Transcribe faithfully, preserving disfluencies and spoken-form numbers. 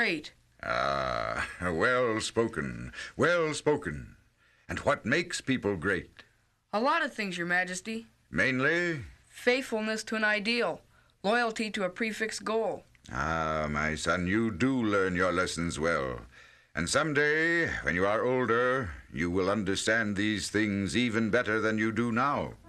great? Ah, well spoken, well spoken. And what makes people great? A lot of things, Your Majesty. Mainly? Faithfulness to an ideal, loyalty to a prefixed goal. Ah, my son, you do learn your lessons well. And someday, when you are older, you will understand these things even better than you do now.